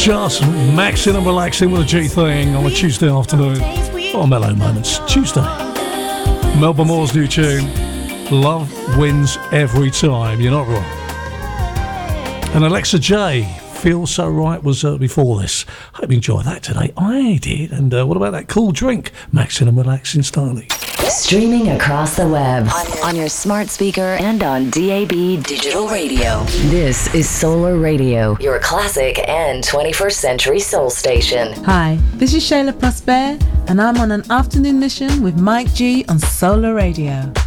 Just maxing and relaxing with a G thing on a Tuesday afternoon. Oh, Mellow Moments, Tuesday. Melba Moore's new tune, Love Wins Every Time. You're not wrong. And Alexa J, Feel So Right, was before this. Hope you enjoyed that today. I did. And what about that cool drink? Maxing and relaxing styling. Streaming across the web, on your smart speaker and on DAB Digital Radio. This is Solar Radio, your classic and 21st century soul station. Hi, this is Shayla Prosper, and I'm on an afternoon mission with Mike G on Solar Radio.